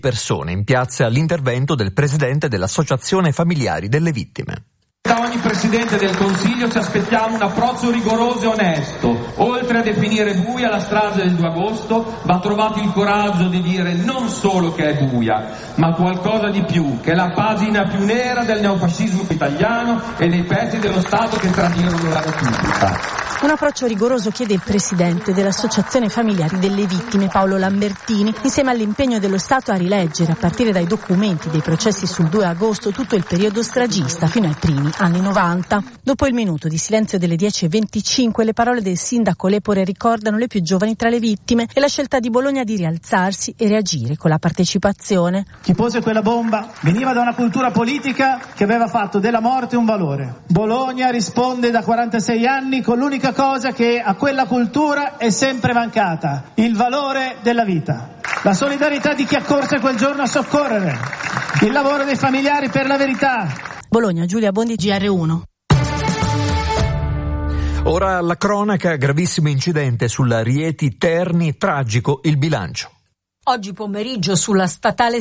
persone in piazza all'intervento del presidente dell'Associazione Familiari delle Vittime. Da ogni Presidente del Consiglio ci aspettiamo un approccio rigoroso e onesto. Oltre a definire buia la strage del 2 agosto, va trovato il coraggio di dire non solo che è buia, ma qualcosa di più, che è la pagina più nera del neofascismo italiano e dei pezzi dello Stato che tradirono la Repubblica. Un approccio rigoroso chiede il presidente dell'Associazione Familiari delle Vittime, Paolo Lambertini, insieme all'impegno dello Stato a rileggere, a partire dai documenti dei processi sul 2 agosto, tutto il periodo stragista fino ai primi anni 90. Dopo il minuto di silenzio delle 10:25, le parole del sindaco Lepore ricordano le più giovani tra le vittime e la scelta di Bologna di rialzarsi e reagire con la partecipazione. Chi pose quella bomba veniva da una cultura politica che aveva fatto della morte un valore. Bologna risponde da 46 anni con l'unica cosa che a quella cultura è sempre mancata: il valore della vita. La solidarietà di chi accorse quel giorno a soccorrere, il lavoro dei familiari per la verità. Bologna, Giulia Bondi, GR1. Ora la cronaca, gravissimo incidente sulla Rieti Terni, tragico il bilancio. Oggi pomeriggio sulla statale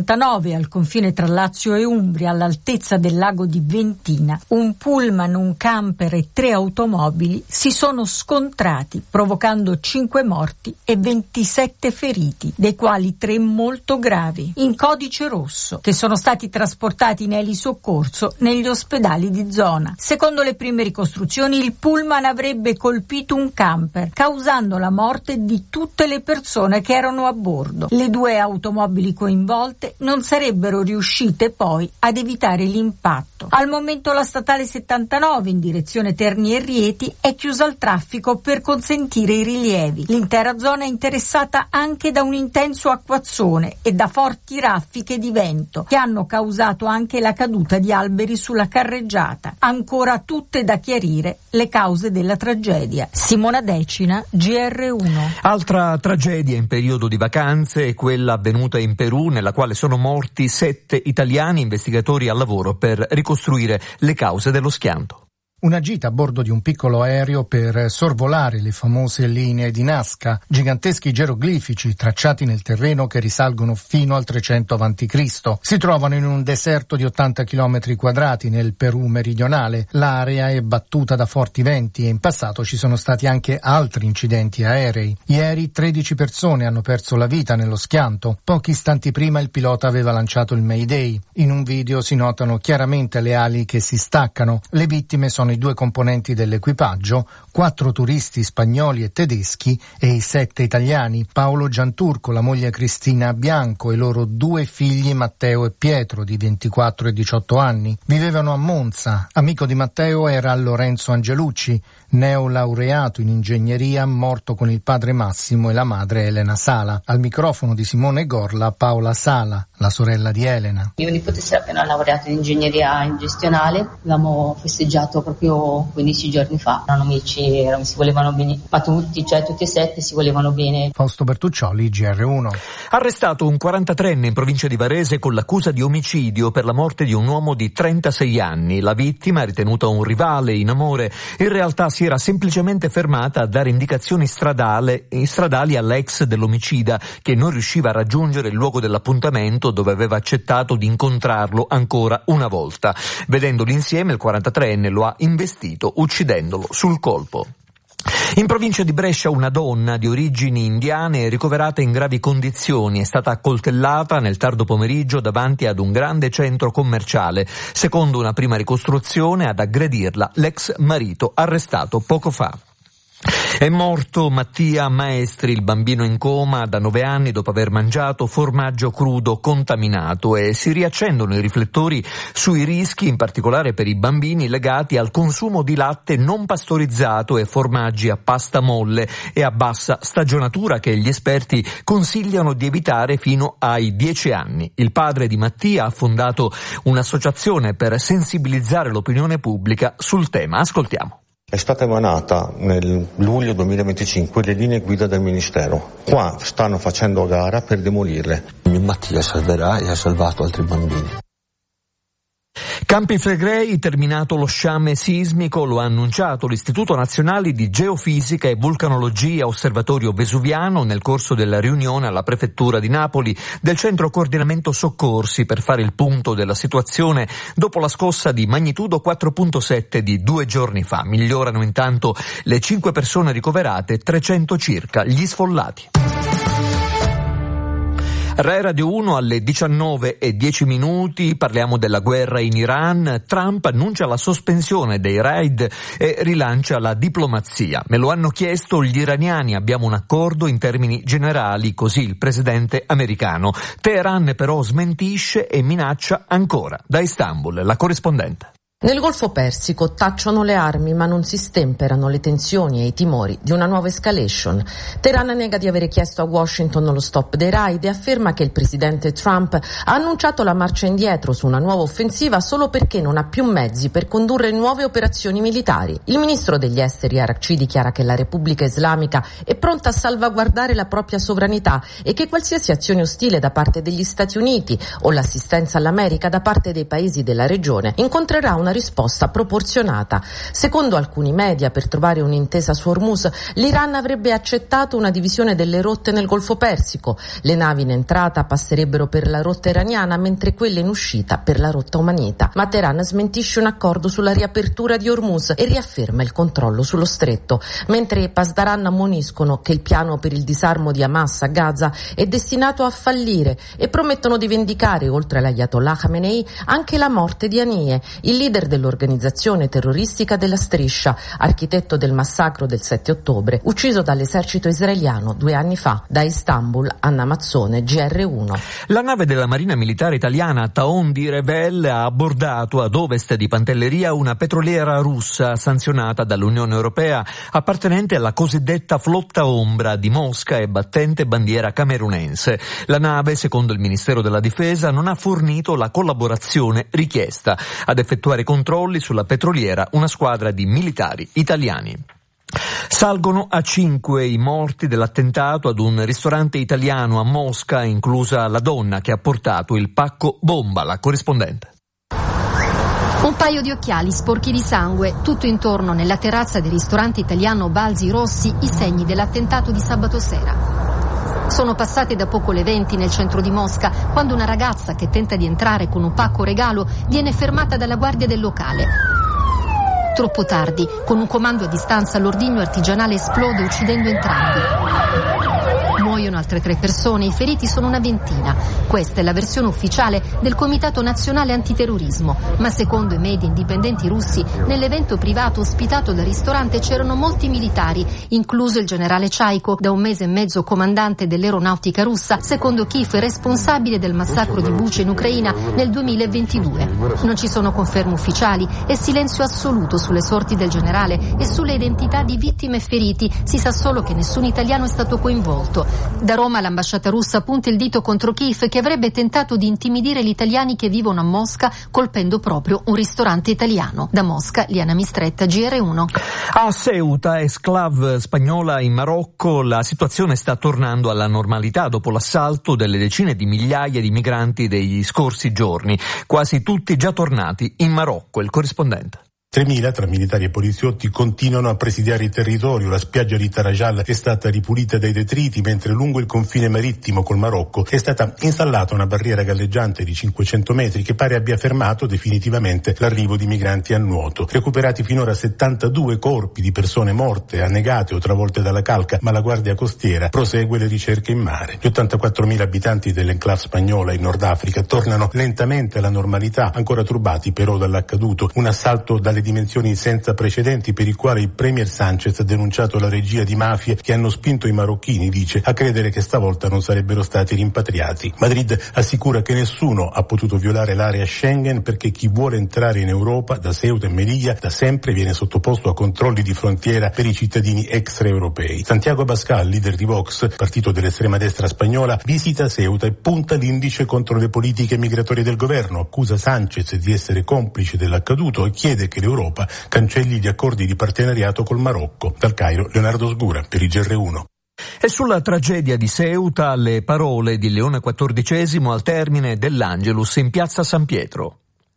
79 al confine tra Lazio e Umbria, all'altezza del lago di Ventina, un pullman, un camper e 3 automobili si sono scontrati, provocando 5 morti e 27 feriti, dei quali 3 molto gravi, in codice rosso, che sono stati trasportati in elisoccorso negli ospedali di zona. Secondo le prime ricostruzioni, il pullman avrebbe colpito un camper, causando la morte di tutte le persone che erano a bordo. Le 2 automobili coinvolte non sarebbero riuscite poi ad evitare l'impatto. Al momento la statale 79 in direzione Terni e Rieti è chiusa al traffico per consentire i rilievi. L'intera zona è interessata anche da un intenso acquazzone e da forti raffiche di vento che hanno causato anche la caduta di alberi sulla carreggiata. Ancora tutte da chiarire le cause della tragedia. Simona Decina, GR1. Altra tragedia in periodo di vacanze è quella avvenuta in Perù, nella quale sono morti 7 italiani, investigatori al lavoro per ricostruire le cause dello schianto. Una gita a bordo di un piccolo aereo per sorvolare le famose linee di Nazca, giganteschi geroglifici tracciati nel terreno che risalgono fino al 300 a.C. Si trovano in un deserto di 80 km quadrati nel Perù meridionale. L'area è battuta da forti venti e in passato ci sono stati anche altri incidenti aerei. Ieri 13 persone hanno perso la vita nello schianto. Pochi istanti prima il pilota aveva lanciato il Mayday. In un video si notano chiaramente le ali che si staccano. Le vittime sono i 2 componenti dell'equipaggio, 4 turisti spagnoli e tedeschi e i 7 italiani, Paolo Gianturco, la moglie Cristina Bianco e i loro 2 figli Matteo e Pietro di 24 e 18 anni. Vivevano a Monza. Amico di Matteo era Lorenzo Angelucci, neolaureato in ingegneria, morto con il padre Massimo e la madre Elena Sala. Al microfono di Simone Gorla, Paola Sala, la sorella di Elena. Mio nipote si è appena laureato in ingegneria gestionale, l'abbiamo festeggiato proprio 15 giorni fa. Erano amici, si volevano bene, ma tutti e 7 si volevano bene. Fausto Bertuccioli, GR1. Arrestato un 43enne in provincia di Varese con l'accusa di omicidio per la morte di un uomo di 36 anni. La vittima, ritenuta un rivale in amore, in realtà si era semplicemente fermata a dare indicazioni stradali all'ex dell'omicida, che non riusciva a raggiungere il luogo dell'appuntamento dove aveva accettato di incontrarlo ancora una volta. Vedendoli insieme, il 43enne lo ha investito uccidendolo sul colpo. In provincia di Brescia una donna di origini indiane è ricoverata in gravi condizioni, è stata accoltellata nel tardo pomeriggio davanti ad un grande centro commerciale. Secondo una prima ricostruzione, ad aggredirla l'ex marito arrestato poco fa. È morto Mattia Maestri, il bambino in coma da 9 anni dopo aver mangiato formaggio crudo contaminato, e si riaccendono i riflettori sui rischi, in particolare per i bambini, legati al consumo di latte non pastorizzato e formaggi a pasta molle e a bassa stagionatura che gli esperti consigliano di evitare fino ai 10 anni. Il padre di Mattia ha fondato un'associazione per sensibilizzare l'opinione pubblica sul tema. Ascoltiamo. È stata emanata nel luglio 2025 le linee guida del Ministero. Qua stanno facendo gara per demolirle. Mio Mattia salverà e ha salvato altri bambini. Campi Flegrei, terminato lo sciame sismico, lo ha annunciato l'Istituto Nazionale di Geofisica e Vulcanologia Osservatorio Vesuviano nel corso della riunione alla Prefettura di Napoli del Centro Coordinamento Soccorsi per fare il punto della situazione dopo la scossa di magnitudo 4.7 di 2 giorni fa. Migliorano intanto le 5 persone ricoverate, 300 circa gli sfollati. Rai Radio 1 alle 19:10, parliamo della guerra in Iran. Trump annuncia la sospensione dei raid e rilancia la diplomazia. Me lo hanno chiesto gli iraniani, abbiamo un accordo in termini generali, così il presidente americano. Teheran però smentisce e minaccia ancora. Da Istanbul, la corrispondente. Nel Golfo Persico tacciono le armi ma non si stemperano le tensioni e i timori di una nuova escalation. Teheran nega di avere chiesto a Washington lo stop dei raid e afferma che il presidente Trump ha annunciato la marcia indietro su una nuova offensiva solo perché non ha più mezzi per condurre nuove operazioni militari. Il ministro degli esteri Arakci dichiara che la Repubblica Islamica è pronta a salvaguardare la propria sovranità e che qualsiasi azione ostile da parte degli Stati Uniti o l'assistenza all'America da parte dei paesi della regione incontrerà una risposta proporzionata. Secondo alcuni media, per trovare un'intesa su Hormuz, l'Iran avrebbe accettato una divisione delle rotte nel Golfo Persico. Le navi in entrata passerebbero per la rotta iraniana, mentre quelle in uscita per la rotta omanita. Ma Teheran smentisce un accordo sulla riapertura di Hormuz e riafferma il controllo sullo stretto, mentre Pasdaran ammoniscono che il piano per il disarmo di Hamas a Gaza è destinato a fallire e promettono di vendicare, oltre all'Ayatollah Khamenei, anche la morte di Haniyeh, il leader dell'organizzazione terroristica della Striscia, architetto del massacro del 7 ottobre, ucciso dall'esercito israeliano 2 anni fa. Da Istanbul, Anna Mazzone, GR1. La nave della Marina Militare Italiana Taon di Revel ha abbordato ad ovest di Pantelleria una petroliera russa sanzionata dall'Unione Europea, appartenente alla cosiddetta flotta ombra di Mosca e battente bandiera camerunense. La nave, secondo il Ministero della Difesa, non ha fornito la collaborazione richiesta. Ad effettuare controlli sulla petroliera una squadra di militari italiani. Salgono a 5 i morti dell'attentato ad un ristorante italiano a Mosca, inclusa la donna che ha portato il pacco bomba. La corrispondente. Un paio di occhiali sporchi di sangue, tutto intorno nella terrazza del ristorante italiano Balzi Rossi i segni dell'attentato di sabato sera. Sono passate da poco le 20 nel centro di Mosca, quando una ragazza che tenta di entrare con un pacco regalo viene fermata dalla guardia del locale. Troppo tardi, con un comando a distanza l'ordigno artigianale esplode uccidendo entrambi. Muoiono altre 3 persone, i feriti sono una ventina. Questa è la versione ufficiale del Comitato Nazionale Antiterrorismo, ma secondo i media indipendenti russi, nell'evento privato ospitato dal ristorante c'erano molti militari, incluso il generale Chaiko, da 1 mese e mezzo comandante dell'aeronautica russa, secondo Kiev responsabile del massacro di Bucha in Ucraina nel 2022. Non ci sono conferme ufficiali e silenzio assoluto sulle sorti del generale e sulle identità di vittime e feriti. Si sa solo che nessun italiano è stato coinvolto. Da Roma l'ambasciata russa punta il dito contro Kiev, che avrebbe tentato di intimidire gli italiani che vivono a Mosca colpendo proprio un ristorante italiano. Da Mosca, Liana Mistretta, GR1. A Ceuta, esclave spagnola in Marocco, la situazione sta tornando alla normalità dopo l'assalto delle decine di migliaia di migranti degli scorsi giorni, quasi tutti già tornati in Marocco. Il corrispondente. 3.000 tra militari e poliziotti continuano a presidiare il territorio. La spiaggia di Tarajal è stata ripulita dai detriti, mentre lungo il confine marittimo col Marocco è stata installata una barriera galleggiante di 500 metri che pare abbia fermato definitivamente l'arrivo di migranti a nuoto. Recuperati finora 72 corpi di persone morte, annegate o travolte dalla calca, ma la Guardia Costiera prosegue le ricerche in mare. Gli 84.000 abitanti dell'enclave spagnola in Nord Africa tornano lentamente alla normalità, ancora turbati però dall'accaduto. Un assalto dalle dimensioni senza precedenti per il quale il premier Sanchez ha denunciato la regia di mafie che hanno spinto i marocchini, dice, a credere che stavolta non sarebbero stati rimpatriati. Madrid assicura che nessuno ha potuto violare l'area Schengen perché chi vuole entrare in Europa da Ceuta e Melilla da sempre viene sottoposto a controlli di frontiera per i cittadini extraeuropei. Santiago Abascal, leader di Vox, partito dell'estrema destra spagnola, visita Ceuta e punta l'indice contro le politiche migratorie del governo, accusa Sanchez di essere complice dell'accaduto e chiede che l'Europa cancelli gli accordi di partenariato col Marocco. Dal Cairo, Leonardo Sgura per il GR1. E sulla tragedia di Ceuta le parole di Leone XIV al termine dell'Angelus in piazza San Pietro.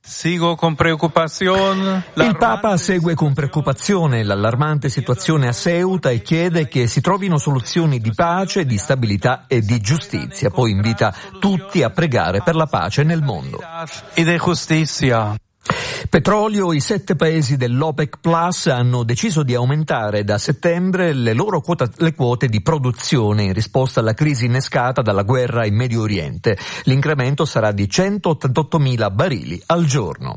Sigo con preoccupazione. Il Papa segue con preoccupazione l'allarmante situazione a Ceuta e chiede che si trovino soluzioni di pace, di stabilità e di giustizia. Poi invita tutti a pregare per la pace nel mondo. E di giustizia. Petrolio, i 7 paesi dell'OPEC Plus hanno deciso di aumentare da settembre le quote di produzione in risposta alla crisi innescata dalla guerra in Medio Oriente. L'incremento sarà di 188.000 barili al giorno.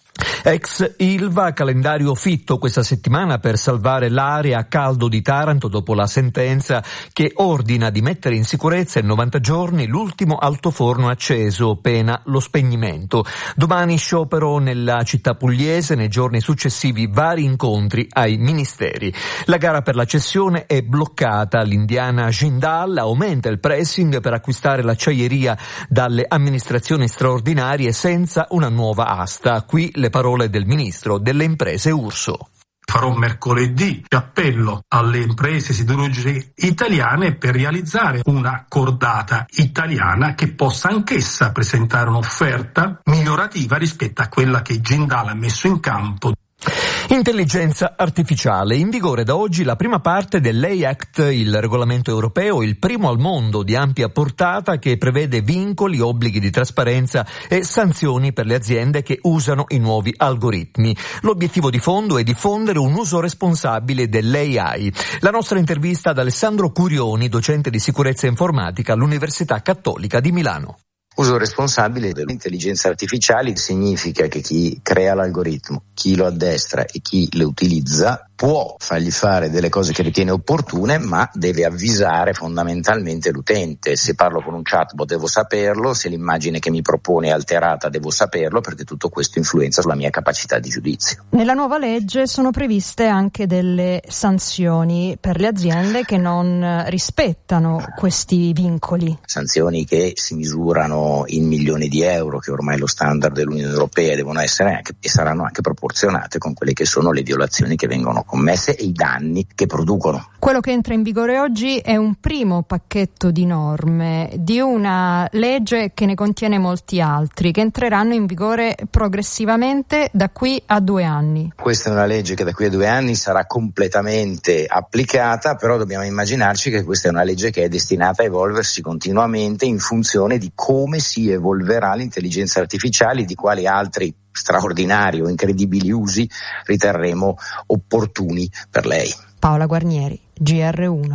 Ex Ilva, calendario fitto questa settimana per salvare l'area a caldo di Taranto dopo la sentenza che ordina di mettere in sicurezza in 90 giorni l'ultimo altoforno acceso, pena lo spegnimento. Domani sciopero nella città pugliese, nei giorni successivi vari incontri ai ministeri. La gara per la cessione è bloccata, l'indiana Jindal aumenta il pressing per acquistare l'acciaieria dalle amministrazioni straordinarie senza una nuova asta. Qui le parole del ministro delle imprese Urso. Farò mercoledì appello alle imprese siderurgiche italiane per realizzare una cordata italiana che possa anch'essa presentare un'offerta migliorativa rispetto a quella che Jindal ha messo in campo. Intelligenza artificiale. In vigore da oggi la prima parte dell'AI Act, il regolamento europeo, il primo al mondo di ampia portata che prevede vincoli, obblighi di trasparenza e sanzioni per le aziende che usano i nuovi algoritmi. L'obiettivo di fondo è diffondere un uso responsabile dell'AI. La nostra intervista ad Alessandro Curioni, docente di sicurezza informatica all'Università Cattolica di Milano. Uso responsabile delle intelligenze artificiali significa che chi crea l'algoritmo, chi lo addestra e chi lo utilizza può fargli fare delle cose che ritiene opportune, ma deve avvisare fondamentalmente l'utente. Se parlo con un chatbot devo saperlo, se l'immagine che mi propone è alterata devo saperlo, perché tutto questo influenza sulla mia capacità di giudizio. Nella nuova legge sono previste anche delle sanzioni per le aziende che non rispettano questi vincoli. Sanzioni che si misurano in milioni di euro, che ormai è lo standard dell'Unione Europea, devono essere anche e saranno anche proporzionate con quelle che sono le violazioni che vengono commesse e i danni che producono. Quello che entra in vigore oggi è un primo pacchetto di norme di una legge che ne contiene molti altri, che entreranno in vigore progressivamente da qui a 2 anni. Questa è una legge che da qui a 2 anni sarà completamente applicata, però dobbiamo immaginarci che questa è una legge che è destinata a evolversi continuamente in funzione di come si evolverà l'intelligenza artificiale, di quali altri straordinari o incredibili usi riterremo opportuni per lei. Paola Guarnieri, GR1.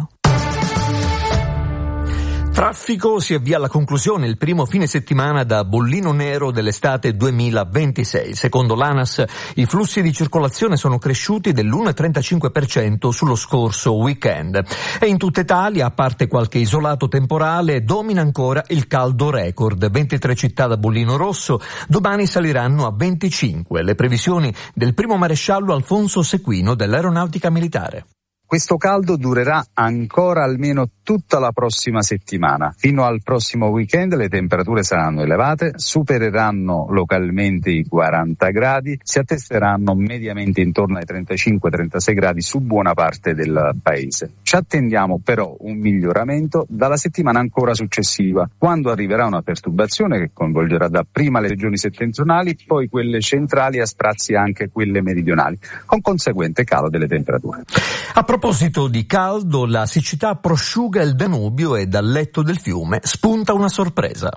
Traffico, si avvia alla conclusione il primo fine settimana da bollino nero dell'estate 2026. Secondo l'ANAS i flussi di circolazione sono cresciuti dell'1,35% sullo scorso weekend. E in tutta Italia, a parte qualche isolato temporale, domina ancora il caldo record. 23 città da bollino rosso, domani saliranno a 25. Le previsioni del primo maresciallo Alfonso Sequino dell'Aeronautica Militare. Questo caldo durerà ancora almeno tutta la prossima settimana. Fino al prossimo weekend le temperature saranno elevate, supereranno localmente i 40 gradi, si attesteranno mediamente intorno ai 35-36 gradi su buona parte del paese. Ci attendiamo però un miglioramento dalla settimana ancora successiva, quando arriverà una perturbazione che coinvolgerà dapprima le regioni settentrionali, poi quelle centrali e a sprazzi anche quelle meridionali, con conseguente calo delle temperature. A proposito di caldo, la siccità prosciuga il Danubio e dal letto del fiume spunta una sorpresa.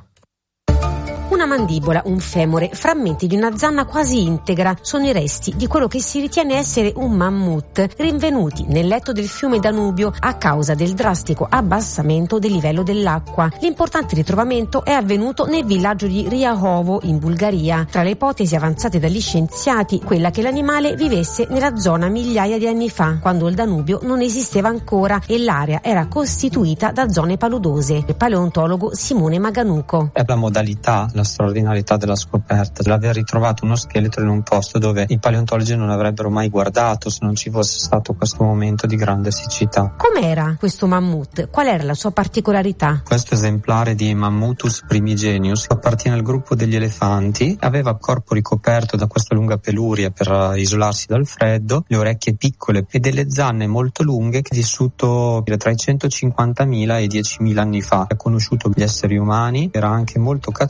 Una mandibola, un femore, frammenti di una zanna quasi integra sono i resti di quello che si ritiene essere un mammut rinvenuti nel letto del fiume Danubio a causa del drastico abbassamento del livello dell'acqua. L'importante ritrovamento è avvenuto nel villaggio di Riahovo in Bulgaria. Tra le ipotesi avanzate dagli scienziati, quella che l'animale vivesse nella zona migliaia di anni fa, quando il Danubio non esisteva ancora e l'area era costituita da zone paludose. Il paleontologo Simone Maganuco. È la modalità, la straordinarietà della scoperta, l'aver ritrovato uno scheletro in un posto dove i paleontologi non avrebbero mai guardato se non ci fosse stato questo momento di grande siccità. Com'era questo mammut? Qual era la sua particolarità? Questo esemplare di Mammutus primigenius appartiene al gruppo degli elefanti, aveva il corpo ricoperto da questa lunga peluria per isolarsi dal freddo, le orecchie piccole e delle zanne molto lunghe, che è vissuto tra i 150.000 e i 10.000 anni fa. Ha conosciuto gli esseri umani, era anche molto cacciato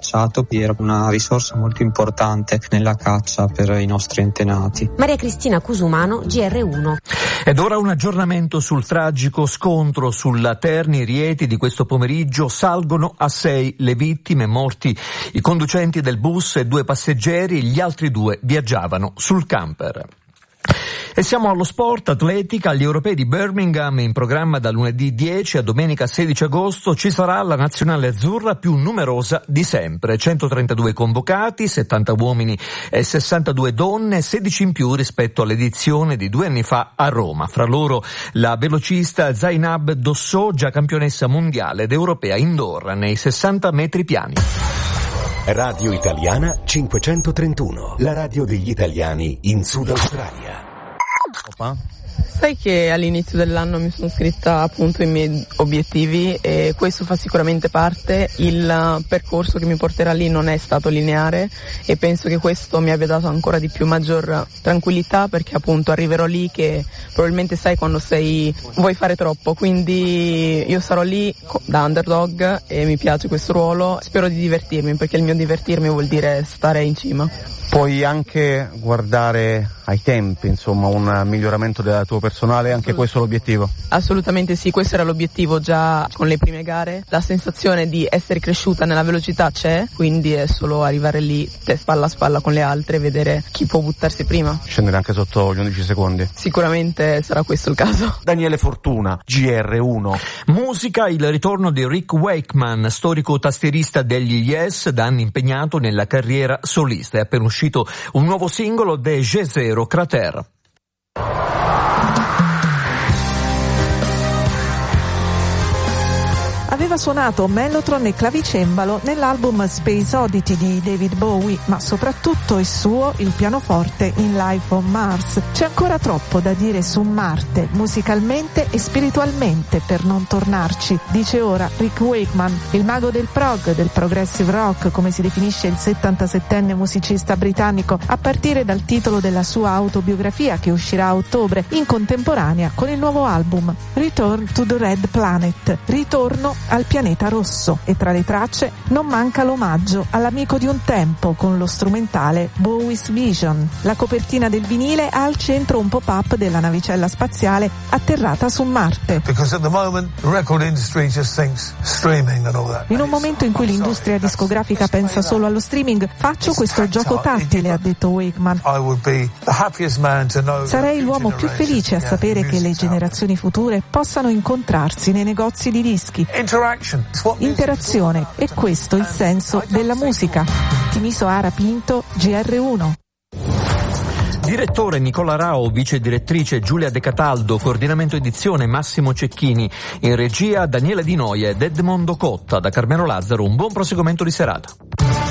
era una risorsa molto importante nella caccia per i nostri antenati. Maria Cristina Cusumano, GR1. Ed ora un aggiornamento sul tragico scontro sulla Terni Rieti di questo pomeriggio. Salgono a 6 le vittime, morti i conducenti del bus e 2 passeggeri, gli altri 2 viaggiavano sul camper. E siamo allo sport, atletica, agli europei di Birmingham, in programma da lunedì 10 a domenica 16 agosto ci sarà la nazionale azzurra più numerosa di sempre, 132 convocati, 70 uomini e 62 donne, 16 in più rispetto all'edizione di 2 anni fa a Roma. Fra loro la velocista Zainab Dossou, già campionessa mondiale ed europea indoor nei 60 metri piani. Radio Italiana 531, la radio degli italiani in Sud Australia. Sai che all'inizio dell'anno mi sono scritta appunto i miei obiettivi e questo fa sicuramente parte. Il percorso che mi porterà lì non è stato lineare e penso che questo mi abbia dato ancora di più maggior tranquillità, perché appunto arriverò lì che probabilmente sai quando vuoi fare troppo, quindi io sarò lì da underdog e mi piace questo ruolo, spero di divertirmi, perché il mio divertirmi vuol dire stare in cima. Puoi anche guardare ai tempi, insomma, un miglioramento del tuo personale, anche questo è l'obiettivo? Assolutamente sì, questo era l'obiettivo già con le prime gare. La sensazione di essere cresciuta nella velocità c'è, quindi è solo arrivare lì spalla a spalla con le altre e vedere chi può buttarsi prima. Scendere anche sotto gli 11 secondi? Sicuramente sarà questo il caso. Daniele Fortuna, GR1. Musica, il ritorno di Rick Wakeman, storico tastierista degli Yes, da anni impegnato nella carriera solista. È appena uscito un nuovo singolo, De G0 Crater. Aveva suonato mellotron e clavicembalo nell'album Space Oddity di David Bowie, ma soprattutto è suo il pianoforte in Life on Mars. C'è ancora troppo da dire su Marte, musicalmente e spiritualmente, per non tornarci, dice ora Rick Wakeman, il mago del prog, del progressive rock, come si definisce il 77enne musicista britannico, a partire dal titolo della sua autobiografia che uscirà a ottobre, in contemporanea con il nuovo album Return to the Red Planet, ritorno al pianeta rosso, e tra le tracce non manca l'omaggio all'amico di un tempo con lo strumentale Bowie's Vision. La copertina del vinile ha al centro un pop-up della navicella spaziale atterrata su Marte. In un momento in cui l'industria discografica pensa solo allo streaming, faccio questo gioco tattile, ha detto Wakeman. Sarei l'uomo più felice a sapere che le generazioni future possano incontrarsi nei negozi di dischi. Interazione, e questo il senso della musica. Timiso Ara Pinto, GR1. Direttore Nicola Rao, vice direttrice Giulia De Cataldo, coordinamento edizione Massimo Cecchini, in regia Daniele Di Noia ed Edmondo Cotta. Da Carmelo Lazzaro un buon proseguimento di serata.